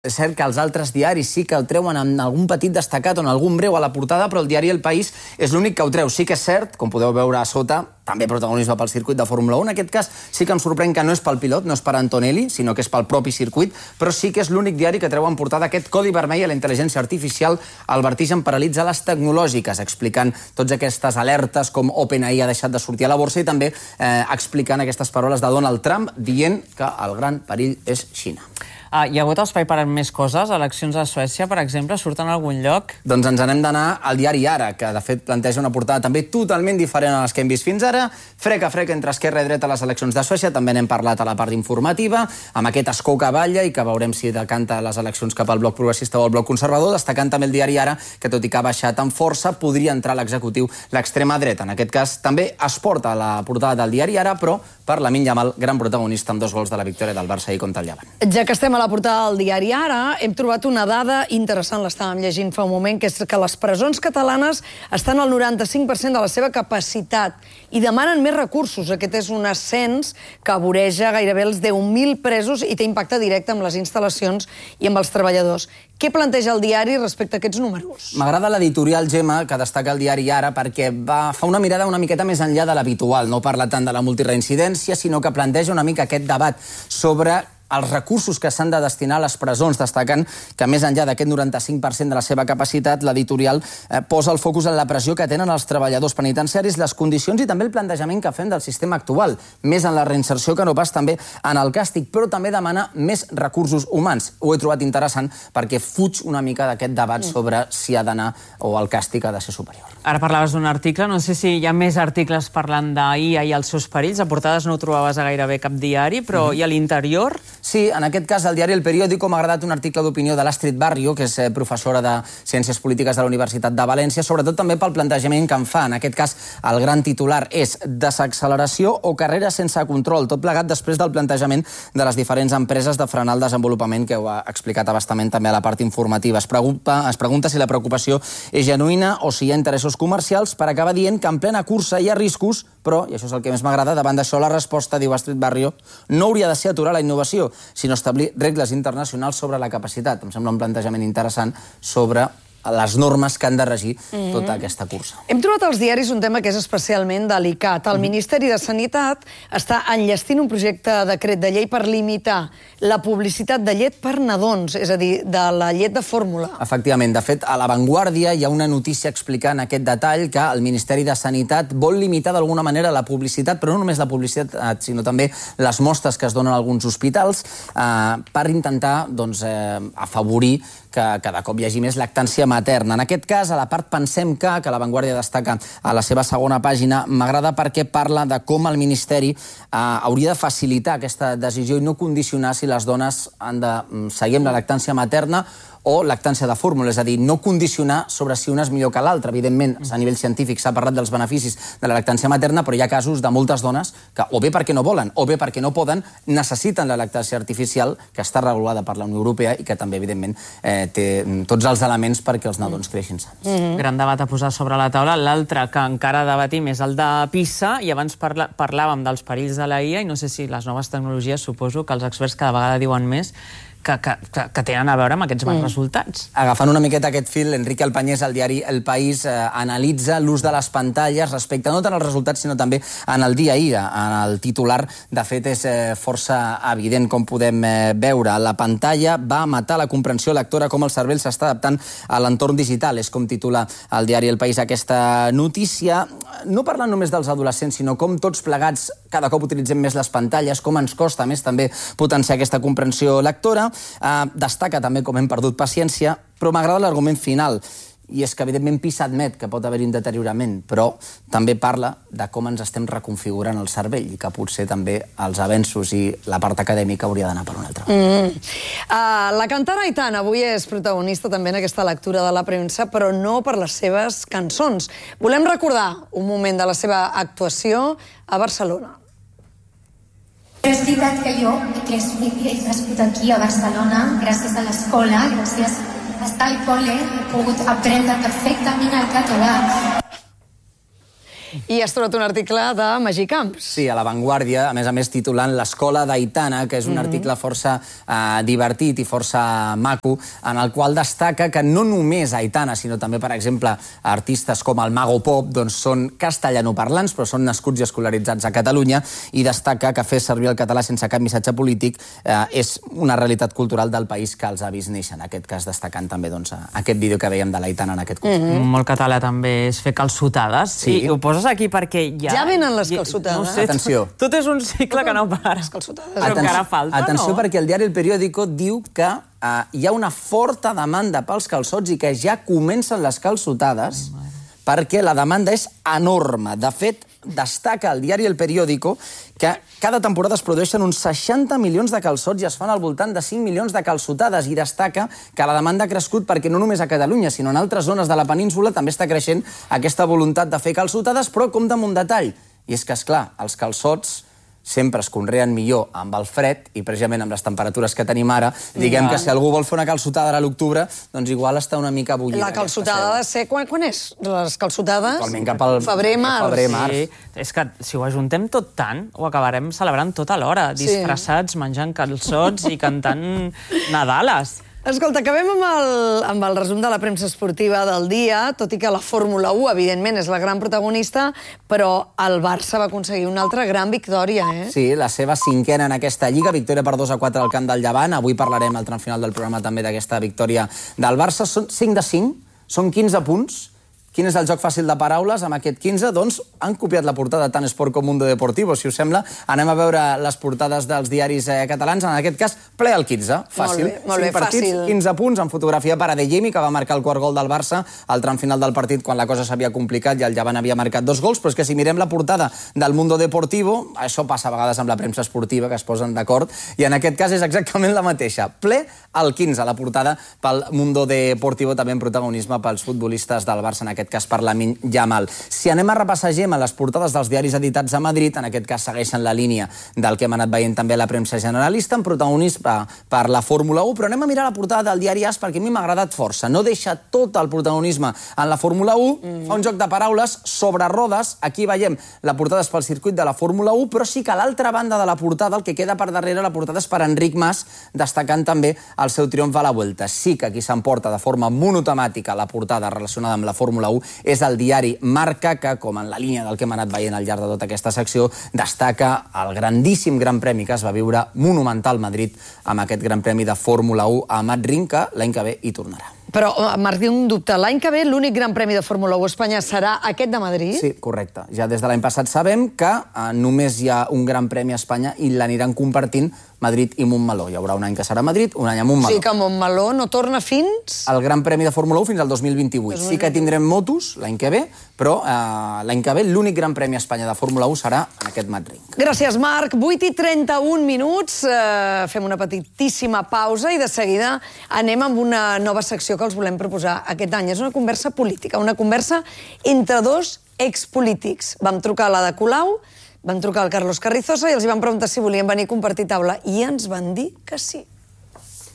És cert que els altres diaris sí que ho treuen en algun petit destacat o en algun breu a la portada, però el diari El País és l'únic que ho treu. Sí que és cert, com podeu veure a sota, també protagonisme pel circuit de Fórmula 1. En aquest cas sí que em sorprèn que no és pel pilot, no és per Antonelli, sinó que és pel propi circuit, però sí que és l'únic diari que treu en portada aquest codi vermell a la intel·ligència artificial. El vertigen paralitza les tecnològiques, explicant totes aquestes alertes com OpenAI ha deixat de sortir a la borsa i també explicant aquestes paraules de Donald Trump dient que el gran perill és Xina. Hi ha hagut espai per a més coses? Eleccions a Suècia, per exemple, surten a algun lloc? Doncs ens n'hem d'anar al diari Ara, que de fet planteja una portada també totalment diferent a les que hem vist fins ara. Frec a frec entre esquerra i dreta a les eleccions de Suècia, també n'hem parlat a la part informativa, amb aquest escó que balla i que veurem si decanta les eleccions cap al bloc progressista o al bloc conservador, destacant també el diari Ara, que tot i que ha baixat amb força, podria entrar a l'executiu l'extrema dreta. En aquest cas també es porta a la portada del diari Ara, però per Lamine Yamal, gran protagonista amb 2 gols de la victòria del Barça ahir contra el Llevant. Ja que estem a la portada del diari Ara, hem trobat una dada interessant, l'estàvem llegint fa un moment, que és que les presons catalanes estan al 95% de la seva capacitat i demanen més recursos. Aquest és un ascens que voreja gairebé els 10.000 presos i té impacte directe amb les instal·lacions i amb els treballadors. Què planteja el diari respecte a aquests números? M'agrada l'editorial, Gemma, que destaca el diari Ara, perquè fa una mirada una miqueta més enllà de l'habitual. No parla tant de la multireincidència, sinó que planteja una mica aquest debat sobre els recursos que s'han de destinar a les presons, destacant que més enllà d'aquest 95% de la seva capacitat, l'editorial posa el focus en la pressió que tenen els treballadors penitenciaris, les condicions i també el plantejament que fem del sistema actual, més en la reinserció que no pas també en el càstig, però també demana més recursos humans. Ho he trobat interessant perquè fuig una mica d'aquest debat sobre si ha d'anar o el càstig ha de ser superior. Ara parlaves d'un article, no sé si hi ha més articles parlant d'IA i els seus perills. A portades no ho trobaves a gairebé cap diari, però i a l'interior? Sí, en aquest cas, al diari El Periódico m'ha agradat un article d'opinió de l'Astrid Barrio, que és professora de Ciències Polítiques de la Universitat de València, sobretot també pel plantejament que en fa. En aquest cas, el gran titular és desacceleració o carrera sense control, tot plegat després del plantejament de les diferents empreses de frenar el desenvolupament, que ho ha explicat abastament també a la part informativa. Es pregunta si la preocupació és genuïna o si hi ha interessos comercials, per acabar dient que en plena cursa hi ha riscos, però, i això és el que més m'agrada, davant d'això la resposta, diu Astrid Barrio, no hauria de ser aturar la innovació, sinó establir regles internacionals sobre la capacitat. Em sembla un plantejament interessant sobre les normes que han de regir tota aquesta cursa. Hem trobat als diaris un tema que és especialment delicat. El Ministeri de Sanitat està enllestint un projecte de decret de llei per limitar la publicitat de llet per nadons, és a dir, de la llet de fórmula. Efectivament. De fet, a La Vanguardia hi ha una notícia explicant aquest detall, que el Ministeri de Sanitat vol limitar d'alguna manera la publicitat, però no només la publicitat, sinó també les mostres que es donen a alguns hospitals per intentar afavorir que cada cop hi hagi més lactància materna. En aquest cas, a la part Pensem que La Vanguardia destaca a la seva segona pàgina, m'agrada perquè parla de com el Ministeri hauria de facilitar aquesta decisió i no condicionar si les dones han de seguir amb la lactància materna o lactància de fórmula, és a dir, no condicionar sobre si una és millor que l'altra. Evidentment, a nivell científic s'ha parlat dels beneficis de la lactància materna, però hi ha casos de moltes dones que, o bé perquè no volen, o bé perquè no poden, necessiten la lactància artificial, que està regulada per la Unió Europea i que també, evidentment, té tots els elements perquè els nadons creixin sants. Gran debat a posar sobre la taula. L'altre que encara debatim és el de PISA, i abans parlàvem dels perills de la IA, i no sé si les noves tecnologies, suposo que els experts cada vegada diuen més, que tenen a veure amb aquests mals resultats. Agafant una miqueta aquest fil, Enrique Alpanyés, al diari El País, analitza l'ús de les pantalles respecte no tant als resultats, sinó també en el dia a dia. En el titular, de fet, és força evident, com podem veure. La pantalla va matar la comprensió lectora, com el cervell s'està adaptant a l'entorn digital. És com titula el diari El País aquesta notícia. No parlant només dels adolescents, sinó com tots plegats cada cop utilitzem més les pantalles, com ens costa més també potenciar aquesta comprensió lectora. Destaca també com hem perdut paciència, però m'agrada l'argument final, i és que evidentment PISA admet que pot haver-hi un deteriorament, però també parla de com ens estem reconfigurant el cervell i que potser també els avenços i la part acadèmica hauria d'anar per una altra banda. La cantant Aitana avui és protagonista també en aquesta lectura de la premsa, però no per les seves cançons. Volem recordar un moment de la seva actuació a Barcelona. Però és veritat que jo he nascut aquí a Barcelona, gràcies a l'escola, gràcies a estar al col·le, he pogut aprendre perfectament el català. I has trobat un article de Magí Camps. Sí, a La Vanguardia, a més titulant L'escola d'Aitana, que és un article força divertit i força maco, en el qual destaca que no només Aitana, sinó també, per exemple, artistes com el Mago Pop, doncs són castellanoparlants, però són nascuts i escolaritzats a Catalunya, i destaca que fer servir el català sense cap missatge polític és una realitat cultural del país que els ha vist néixer. En aquest cas, destacant també aquest vídeo que veiem de l'Aitana en aquest concert. Molt català també és fer calçotades. I ho poses aquí perquè ja venen les calçotades. Atenció. Tot és un cicle que no para. Les calçotades. Però encara falta, no? Atenció, perquè el diari El Periódico diu que hi ha una forta demanda pels calçots i que ja comencen les calçotades perquè la demanda és enorme. De fet, destaca el diari El Periódico que cada temporada es produeixen uns 60 milions de calçots i es fan al voltant de 5 milions de calçotades, i destaca que la demanda ha crescut perquè no només a Catalunya, sinó en altres zones de la península també està creixent aquesta voluntat de fer calçotades, però com amb un detall. I és que, esclar, els calçots sempre es conreen millor amb el fred i precisament amb les temperatures que tenim ara. Diguem que si algú vol fer una calçotada a l'octubre, doncs igual està una mica bullida. La calçotada ha de ser... Quan és? Les calçotades? Actualment cap al... Febrer-març. Sí, és que si ho ajuntem tot tant, ho acabarem celebrant tot alhora, disfressats, menjant calçots i cantant Nadales. Escolta, acabem amb el resum de la premsa esportiva del dia, tot i que la Fórmula 1, evidentment, és la gran protagonista, però el Barça va aconseguir una altra gran victòria, Sí, la seva 5a en aquesta Lliga, victòria per 2-4 al camp del Llevant. Avui parlarem al tram final del programa també d'aquesta victòria del Barça. Són 5 de 5, són 15 punts. Quin és el joc fàcil de paraules amb aquest 15? Doncs han copiat la portada tant Sport com Mundo Deportivo, si us sembla. Anem a veure les portades dels diaris catalans. En aquest cas, ple al 15. Fàcil. Molt bé, partits, fàcil. 15 punts, amb fotografia per Adeyemi, que va marcar el quart gol del Barça al tram final del partit quan la cosa s'havia complicat i el Llevant havia marcat 2 gols, però és que si mirem la portada del Mundo Deportivo, això passa a vegades amb la premsa esportiva, que es posen d'acord, i en aquest cas és exactament la mateixa. Ple al 15, la portada pel Mundo Deportivo, també en protagonisme pels futbolistes del Barça, en aquest cas per Lamine Yamal. Si anem a repassar, Gemma, les portades dels diaris editats a Madrid, en aquest cas segueixen la línia del que hem anat veient també a la premsa generalista, en protagonisme per la Fórmula 1, però anem a mirar la portada del diari AS perquè a mi m'ha agradat força. No deixa tot el protagonisme en la Fórmula 1, fa un joc de paraules sobre rodes. Aquí veiem la portada és pel circuit de la Fórmula 1, però sí que a l'altra banda de la portada, el que queda per darrere, la portada és per Enric Mas, destacant també el seu triomf a la Vuelta. Sí que qui s'emporta de forma monotemàtica la portada relacionada amb la Fórmula 1 és el diari Marca, que, com en la línia del que hem anat veient al llarg de tota aquesta secció, destaca el grandíssim Gran Premi que es va viure monumental Madrid amb aquest Gran Premi de Fórmula 1 a Madrid, que l'any que ve hi tornarà. Però, Marc, un dubte. L'any que ve l'únic Gran Premi de Fórmula 1 a Espanya serà aquest de Madrid? Sí, correcte. Ja des de l'any passat sabem que només hi ha un Gran Premi a Espanya i l'aniran compartint Madrid i Montmeló. Hi haurà un any que serà a Madrid, un any a Montmeló. Sí, que Montmeló no torna fins... El Gran Premi de Fórmula 1 fins al 2028. Sí que tindrem motos l'any que ve, però l'any que ve l'únic Gran Premi a Espanya de Fórmula 1 serà en aquest Madrid. Gràcies, Marc. 8:31. Fem una petitíssima pausa i de seguida anem amb una nova secció que els volem proposar aquest any. És una conversa política, una conversa entre dos expolítics. Vam trucar a l'Ada Colau, vam trucar al Carlos Carrizosa i els van preguntar si volien venir a compartir taula i ens van dir que sí.